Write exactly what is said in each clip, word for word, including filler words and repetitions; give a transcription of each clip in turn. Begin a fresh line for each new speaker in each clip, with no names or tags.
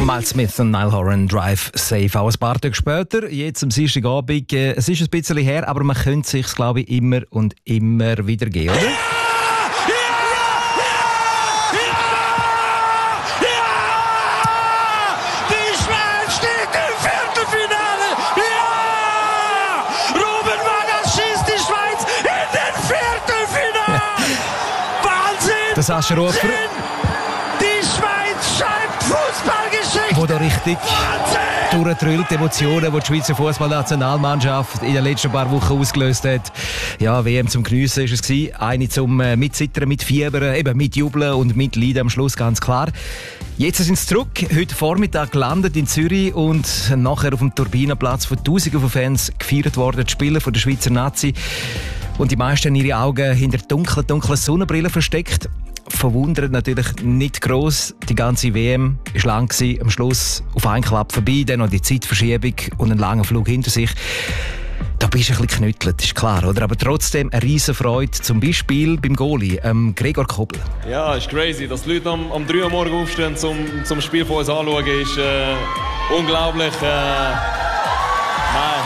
Miles Smith und Niall Horan, Drive Safe. Auch ein paar Tage später, jetzt am Dienstagabend. Äh, es ist ein bisschen her, aber man könnte es sich, glaube ich, immer und immer wieder geben, oder? Das Sascha Rufer,
die Schweiz schreibt Fußballgeschichte.
Wo da richtig durchtrüllt, die Emotionen, die die Schweizer Fußballnationalmannschaft in den letzten paar Wochen ausgelöst hat. Ja, W M zum Geniessen war es. Eine zum äh, Mitzittern, mitfiebern, eben mitjubeln und mitleiden am Schluss, ganz klar. Jetzt sind sie zurück, heute Vormittag gelandet in Zürich und nachher auf dem Turbinenplatz von Tausenden von Fans gefeiert worden, die Spieler von der Schweizer Nazi. Und die meisten haben ihre Augen hinter dunklen, dunklen Sonnenbrillen versteckt. Verwundert natürlich nicht gross. Die ganze W M war lang gewesen, am Schluss auf einen Klapp vorbei, dann noch die Zeitverschiebung und einen langen Flug hinter sich. Da bist du ein bisschen geknüttelt, ist klar, oder? Aber trotzdem eine riesen Freude, zum Beispiel beim Goalie, ähm, Gregor Kobel.
Ja, ist crazy. Dass die Leute am, am drei Uhr morgens aufstehen, zum, zum Spiel von uns anschauen, ist äh, unglaublich. Äh, nein.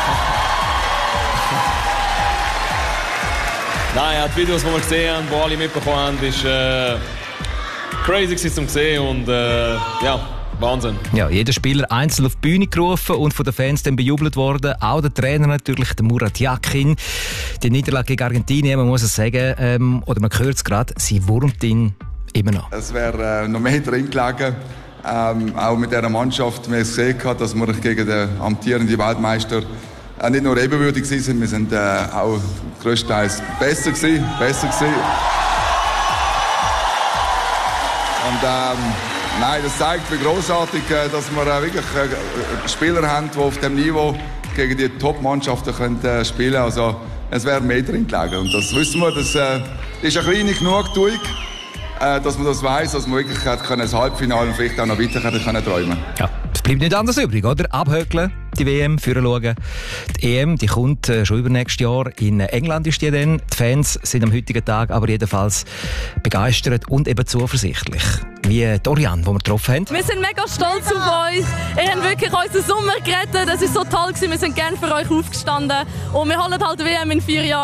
Nein, die Videos, die wir gesehen haben, die alle mitbekommen haben, ist äh, crazy zum sehen und äh, ja, Wahnsinn.
Ja, jeder Spieler einzeln auf die Bühne gerufen und von den Fans dann bejubelt worden. Auch der Trainer natürlich, der Murat Yakin. Die Niederlage gegen Argentinien, man muss es sagen, ähm, oder man hört es gerade, sie wurmt ihn immer noch.
Es wäre äh, noch mehr drin gelegen. Ähm, auch mit dieser Mannschaft. Wir haben gesehen, dass wir gegen den amtierenden Weltmeister äh, nicht nur ebenbürtig waren, wir sind äh, auch größtenteils besser gewesen, besser gewesen. Und ähm, nein, das zeigt, wie grossartig, äh, dass wir äh, wirklich äh, Spieler haben, die auf dem Niveau gegen die Top-Mannschaften können, äh, spielen können. Also, es wäre mehr drin gelegen. Und das wissen wir, das äh, ist eine kleine Genugtuung, äh, dass man das weiss, dass man wirklich hat können, das Halbfinale und vielleicht auch noch weiter können träumen.
Ja, es bleibt nicht anders übrig, oder? Abhökeln, die W M, führen schauen. Die E M, die kommt äh, schon übernächstes Jahr. In England ist die dann. Die Fans sind am heutigen Tag aber jedenfalls begeistert und eben zuversichtlich. Wie Dorian, den wir getroffen haben.
Wir sind mega stolz auf euch. Ihr habt wirklich unseren Sommer gerettet. Es war so toll gewesen. Wir sind gerne für euch aufgestanden. Und wir holen halt W M in vier Jahren.